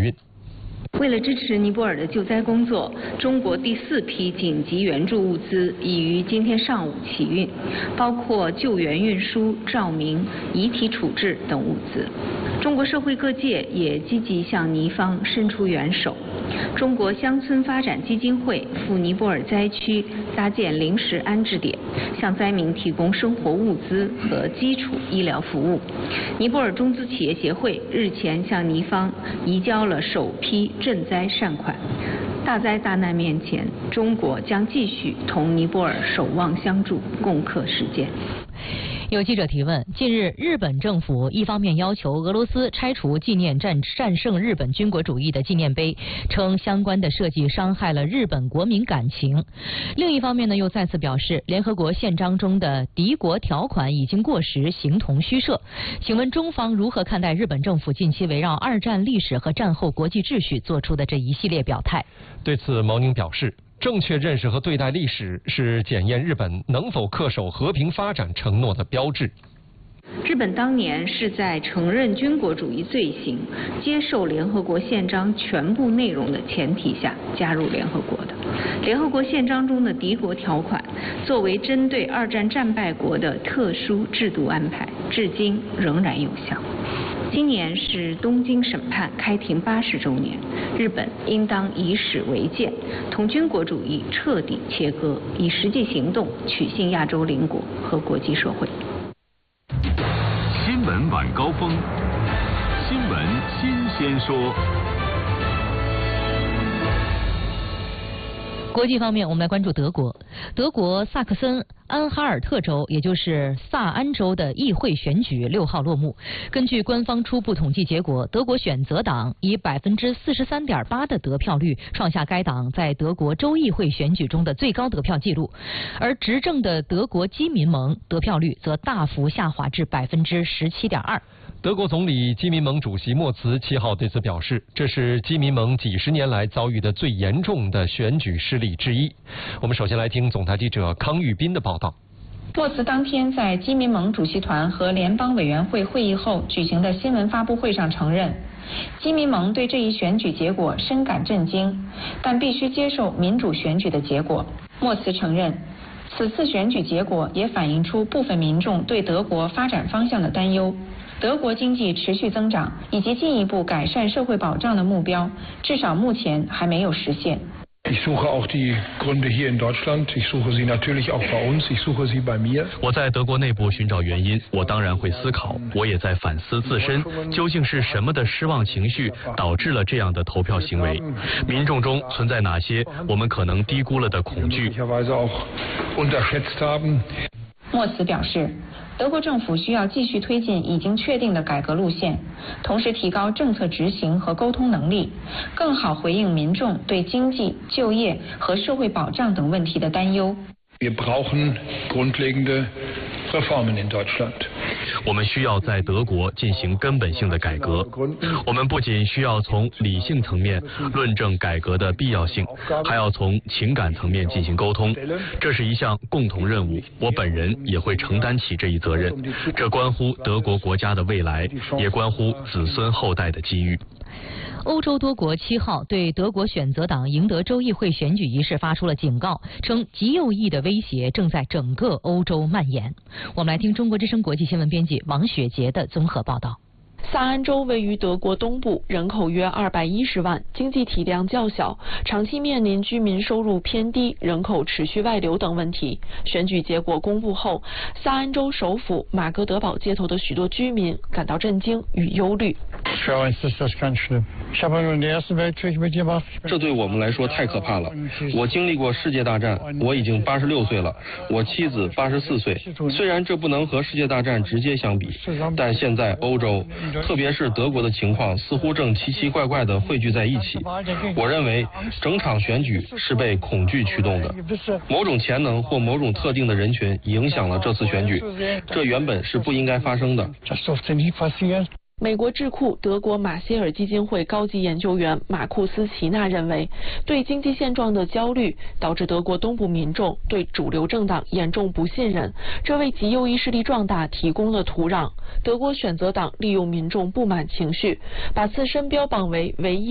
运。 为了支持尼泊尔的救灾工作，中国第4批紧急援助物资已于今天上午启运，包括救援运输、照明、遗体处置等物资。中国社会各界也积极向尼方伸出援手。中国乡村发展基金会赴尼泊尔灾区搭建临时安置点，向灾民提供生活物资和基础医疗服务。尼泊尔中资企业协会日前向尼方移交了首批赈灾善款。大灾大难面前，中国将继续同尼泊尔守望相助，共克时艰。 有记者提问：近日，日本政府一方面要求俄罗斯拆除纪念战胜日本军国主义的纪念碑，称相关的设计伤害了日本国民感情；另一方面呢，又再次表示联合国宪章中的敌国条款已经过时，形同虚设。请问中方如何看待日本政府近期围绕二战历史和战后国际秩序做出的这一系列表态？ 对此，毛宁表示，正确认识和对待历史是检验日本能否恪守和平发展承诺的标志。 日本当年是在承认军国主义罪行、接受联合国宪章全部内容的前提下加入联合国的。联合国宪章中的敌国条款作为针对二战战败国的特殊制度安排，至今仍然有效。今年是东京审判开庭80周年，日本应当以史为鉴，同军国主义彻底切割，以实际行动取信亚洲邻国和国际社会。 新闻晚高峰，新闻新鲜说。 国际方面，我们来关注德国。德国萨克森安哈尔特州，也就是萨安州的议会选举6号落幕。根据官方初步统计结果，德国选择党以43.8%的得票率创下该党在德国州议会选举中的最高得票纪录，而执政的德国基民盟得票率则大幅下滑至17.2%。 德国总理基民盟主席莫茨7号对此表示，这是基民盟几十年来遭遇的最严重的选举失利之一。我们首先来听总台记者康玉斌的报道。 莫茨当天在基民盟主席团和联邦委员会会议后举行的新闻发布会上承认，基民盟对这一选举结果深感震惊，但必须接受民主选举的结果。莫茨承认，此次选举结果也反映出部分民众对德国发展方向的担忧。德国经济持续增长以及进一步改善社会保障的目标，至少目前还没有实现。 Ich suche auch die Gründe hier in Deutschland. Ich suche sie natürlich auch bei uns. Ich suche sie bei mir. 我在德国内部寻找原因，我当然会思考，我也在反思自身，究竟是什么的失望情绪导致了这样的投票行为？民众中存在哪些我们可能低估了的恐惧？ 莫茨表示，德国政府需要继续推进已经确定的改革路线，同时提高政策执行和沟通能力，更好回应民众对经济、就业和社会保障等问题的担忧。 Wir brauchen grundlegende Reformen in Deutschland. 我们需要在德国进行根本性的改革。我们不仅需要从理性层面论证改革的必要性，还要从情感层面进行沟通。这是一项共同任务，我本人也会承担起这一责任。这关乎德国国家的未来，也关乎子孙后代的机遇。 欧洲多国7号对德国选择党赢得州议会选举一事发出了警告，称极右翼的威胁正在整个欧洲蔓延。我们来听中国之声国际新闻编辑王雪杰的综合报道。 萨安州位于德国东部，人口约210万，经济体量较小，长期面临居民收入偏低、人口持续外流等问题。选举结果公布后，萨安州首府马格德堡街头的许多居民感到震惊与忧虑。 这对我们来说太可怕了。我经历过世界大战，我已经86岁了，我妻子84岁。虽然这不能和世界大战直接相比，但现在欧洲，特别是德国的情况似乎正奇奇怪怪地汇聚在一起。我认为整场选举是被恐惧驱动的，某种潜能或某种特定的人群影响了这次选举，这原本是不应该发生的。 美国智库德国马歇尔基金会高级研究员马库斯·齐纳认为，对经济现状的焦虑导致德国东部民众对主流政党严重不信任，这为极右翼势力壮大提供了土壤。德国选择党利用民众不满情绪，把自身标榜为唯一